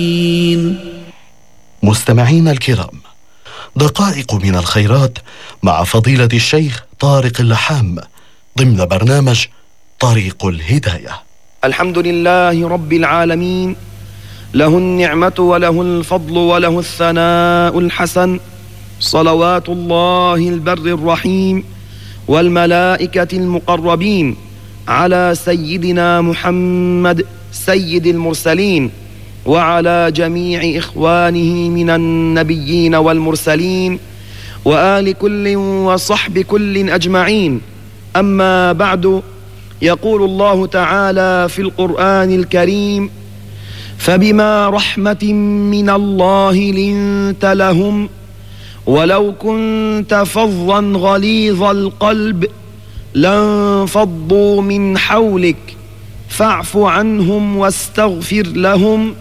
مستمعينا الكرام، دقائق من الخيرات مع فضيلة الشيخ طارق اللحام ضمن برنامج طريق الهداية. الحمد لله رب العالمين، له النعمة وله الفضل وله الثناء الحسن، صلوات الله البر الرحيم والملائكة المقربين على سيدنا محمد سيد المرسلين وعلى جميع إخوانه من النبيين والمرسلين وآل كل وصحب كل أجمعين. أما بعد، يقول الله تعالى في القرآن الكريم: فبما رحمة من الله لنت لهم ولو كنت فظا غليظ القلب لانفضوا من حولك فاعف عنهم واستغفر لهم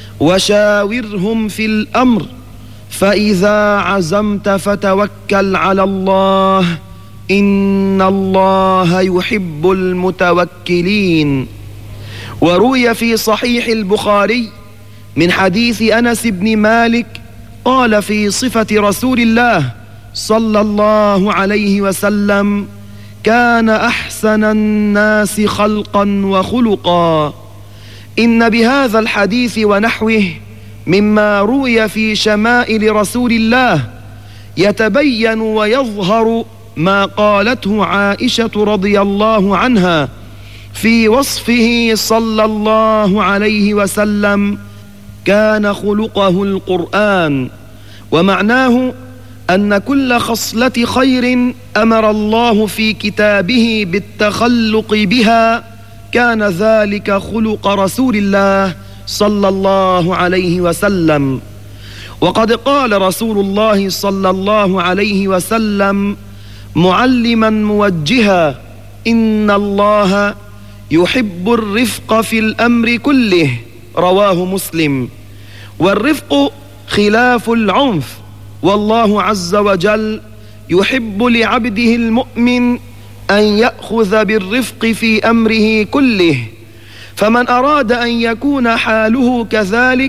وشاورهم في الأمر فإذا عزمت فتوكل على الله إن الله يحب المتوكلين. وروي في صحيح البخاري من حديث أنس بن مالك قال في صفة رسول الله صلى الله عليه وسلم: كان أحسن الناس خلقا وخلقا. إن بهذا الحديث ونحوه مما روي في شمائل رسول الله يتبين ويظهر ما قالته عائشة رضي الله عنها في وصفه صلى الله عليه وسلم: كان خلقه القرآن. ومعناه أن كل خصلة خير أمر الله في كتابه بالتخلق بها كان ذلك خلق رسول الله صلى الله عليه وسلم. وقد قال رسول الله صلى الله عليه وسلم معلما موجها: إن الله يحب الرفق في الأمر كله، رواه مسلم. والرفق خلاف العنف، والله عز وجل يحب لعبده المؤمن أن يأخذ بالرفق في أمره كله، فمن أراد أن يكون حاله كذلك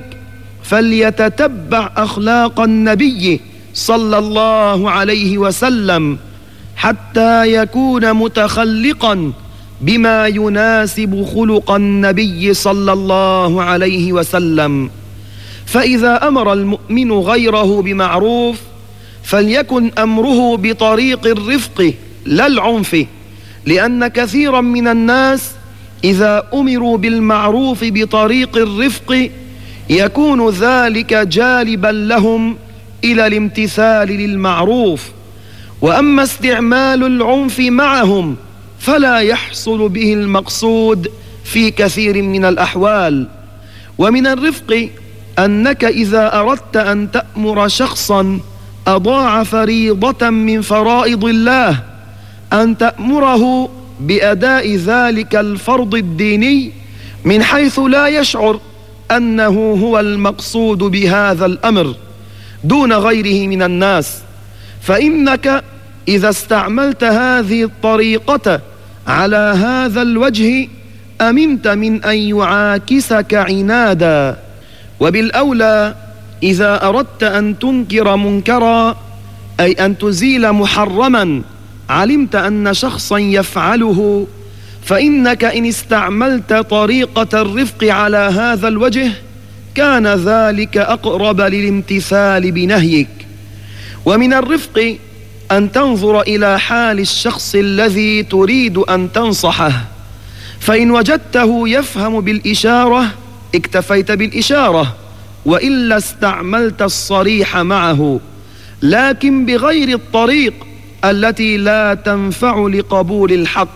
فليتتبع أخلاق النبي صلى الله عليه وسلم حتى يكون متخلقا بما يناسب خلق النبي صلى الله عليه وسلم. فإذا أمر المؤمن غيره بمعروف فليكن أمره بطريق الرفق لا العنف، لأن كثيرا من الناس إذا أمروا بالمعروف بطريق الرفق يكون ذلك جالبا لهم إلى الامتثال للمعروف، وأما استعمال العنف معهم فلا يحصل به المقصود في كثير من الأحوال. ومن الرفق أنك إذا أردت أن تأمر شخصا أضاع فريضة من فرائض الله أن تأمره بأداء ذلك الفرض الديني من حيث لا يشعر أنه هو المقصود بهذا الأمر دون غيره من الناس. فإنك إذا استعملت هذه الطريقة على هذا الوجه أمنت من أن يعاكسك عنادا. وبالأولى إذا أردت أن تنكر منكرا، أي أن تزيل محرما علمت أن شخصا يفعله، فإنك إن استعملت طريقة الرفق على هذا الوجه كان ذلك أقرب للامتثال بنهيك. ومن الرفق أن تنظر إلى حال الشخص الذي تريد أن تنصحه، فإن وجدته يفهم بالإشارة اكتفيت بالإشارة، وإلا استعملت الصريح معه، لكن بغير الطريق التي لا تنفع لقبول الحق،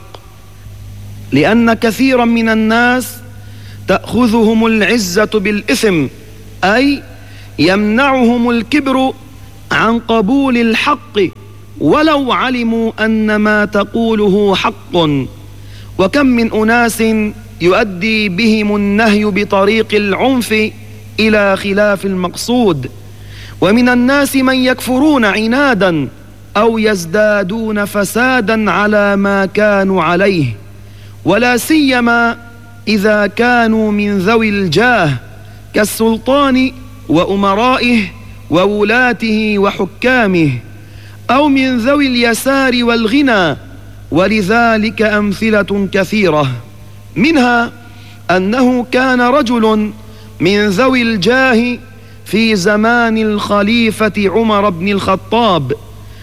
لأن كثيرا من الناس تأخذهم العزة بالإثم، أي يمنعهم الكبر عن قبول الحق ولو علموا أن ما تقوله حق. وكم من أناس يؤدي بهم النهي بطريق العنف إلى خلاف المقصود، ومن الناس من يكفرون عنادا أو يزدادون فسادا على ما كانوا عليه، ولا سيما إذا كانوا من ذوي الجاه كالسلطان وأمرائه وولاته وحكامه، أو من ذوي اليسار والغنى، ولذلك أمثلة كثيرة، منها أنه كان رجل من ذوي الجاه في زمان الخليفة عمر بن الخطاب،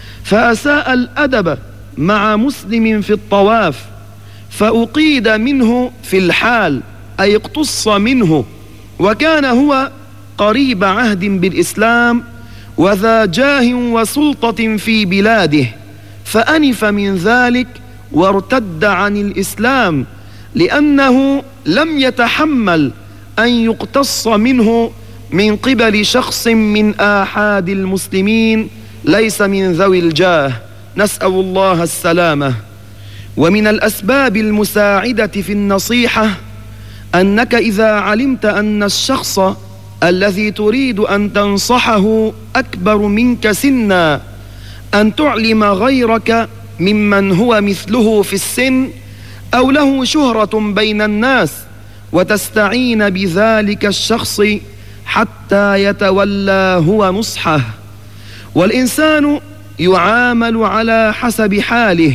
فأساء الأدب مع مسلم في الطواف، فأقيد منه في الحال، أي اقتص منه، وكان هو قريب عهد بالإسلام وذا جاه وسلطة في بلاده، فأنف من ذلك وارتد عن الإسلام، لأنه لم يتحمل أن يقتص منه من قبل شخص من آحاد المسلمين ليس من ذوي الجاه، نسأل الله السلامة. ومن الأسباب المساعدة في النصيحة أنك إذا علمت أن الشخص الذي تريد أن تنصحه أكبر منك سنا، أن تعلم غيرك ممن هو مثله في السن أو له شهرة بين الناس، وتستعين بذلك الشخص حتى يتولى هو نصحه. والإنسان يعامل على حسب حاله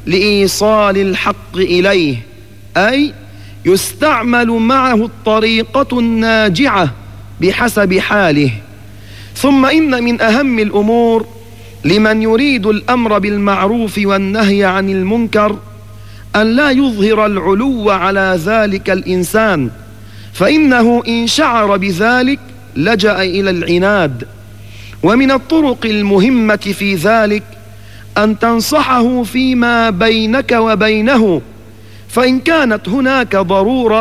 لإيصال الحق إليه، أي يستعمل معه الطريقة الناجعة بحسب حاله. ثم إن من أهم الأمور لمن يريد الأمر بالمعروف والنهي عن المنكر أن لا يظهر العلو على ذلك الإنسان، فإنه إن شعر بذلك لجأ إلى العناد. ومن الطرق المهمة في ذلك أن تنصحه فيما بينك وبينه، فإن كانت هناك ضرورة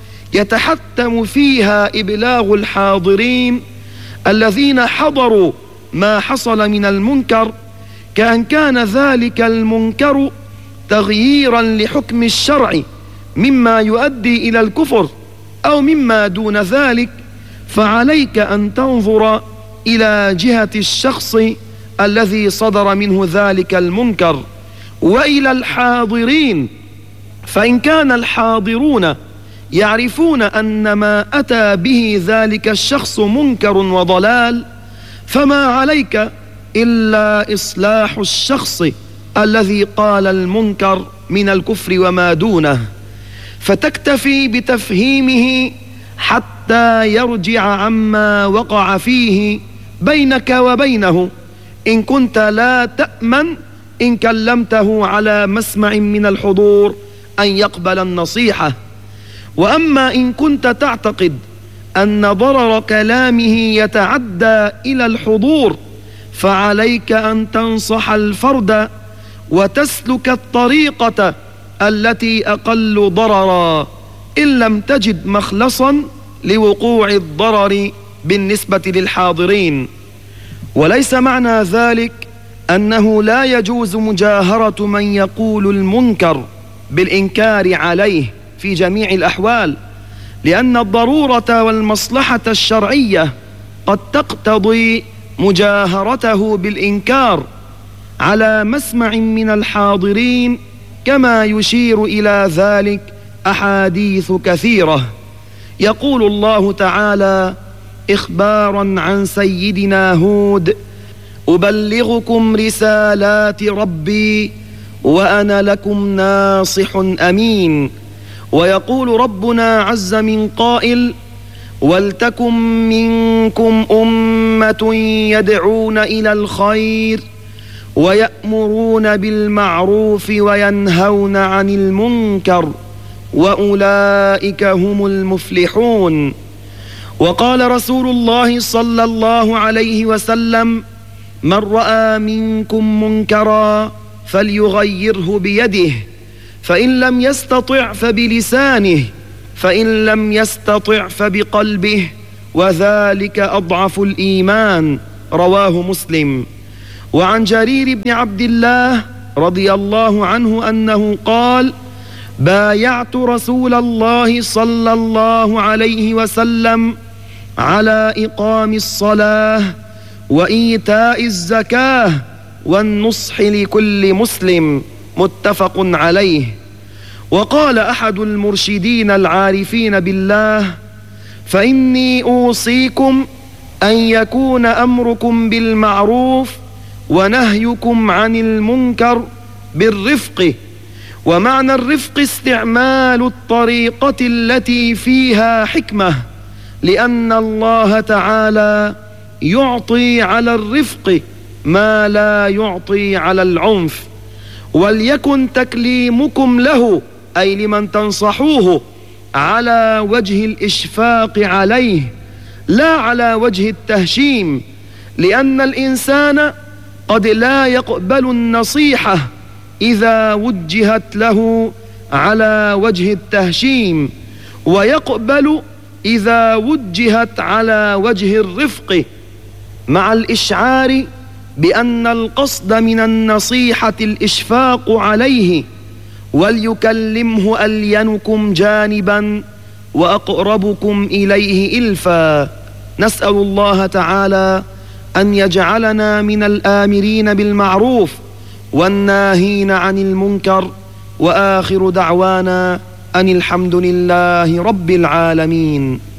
يتحتم فيها إبلاغ الحاضرين الذين حضروا ما حصل من المنكر، كأن كان ذلك المنكر تغييرا لحكم الشرع مما يؤدي إلى الكفر أو مما دون ذلك، فعليك أن تنظر إلى جهة الشخص الذي صدر منه ذلك المنكر وإلى الحاضرين، فإن كان الحاضرون يعرفون أن ما أتى به ذلك الشخص منكر وضلال، فما عليك إلا إصلاح الشخص الذي قال المنكر من الكفر وما دونه، فتكتفي بتفهيمه حتى يرجع عما وقع فيه بينك وبينه، إن كنت لا تأمن إن كلمته على مسمع من الحضور أن يقبل النصيحة. وأما إن كنت تعتقد أن ضرر كلامه يتعدى إلى الحضور، فعليك أن تنصح الفرد وتسلك الطريقة التي أقل ضررا إن لم تجد مخلصا لوقوع الضرر بالنسبة للحاضرين. وليس معنى ذلك أنه لا يجوز مجاهرة من يقول المنكر بالإنكار عليه في جميع الأحوال، لأن الضرورة والمصلحة الشرعية قد تقتضي مجاهرته بالإنكار على مسمع من الحاضرين، كما يشير إلى ذلك أحاديث كثيرة. يقول الله تعالى إخبارا عن سيدنا هود: أبلغكم رسالات ربي وأنا لكم ناصح أمين. ويقول ربنا عز من قائل: ولتكن منكم أمة يدعون إلى الخير ويأمرون بالمعروف وينهون عن المنكر وأولئك هم المفلحون. وقال رسول الله صلى الله عليه وسلم: من رأى منكم منكرا فليغيره بيده، فإن لم يستطع فبلسانه، فإن لم يستطع فبقلبه، وذلك أضعف الإيمان. رواه مسلم. وعن جرير بن عبد الله رضي الله عنه أنه قال: بايعت رسول الله صلى الله عليه وسلم على إقام الصلاة وإيتاء الزكاة والنصح لكل مسلم، متفق عليه. وقال أحد المرشدين العارفين بالله: فإني أوصيكم أن يكون أمركم بالمعروف ونهيكم عن المنكر بالرفق. ومعنى الرفق استعمال الطريقة التي فيها حكمة، لأن الله تعالى يعطي على الرفق ما لا يعطي على العنف. وليكن تكليمكم له، أي لمن تنصحوه، على وجه الإشفاق عليه لا على وجه التهشيم، لأن الإنسان قد لا يقبل النصيحة إذا وجهت له على وجه التهشيم، ويقبل إذا وجهت على وجه الرفق، مع الإشعار بأن القصد من النصيحة الإشفاق عليه. وليكلمه ألينكم جانبا وأقربكم إليه إلفا. نسأل الله تعالى أن يجعلنا من الآمرين بالمعروف والناهين عن المنكر. وآخر دعوانا أن الحمد لله رب العالمين.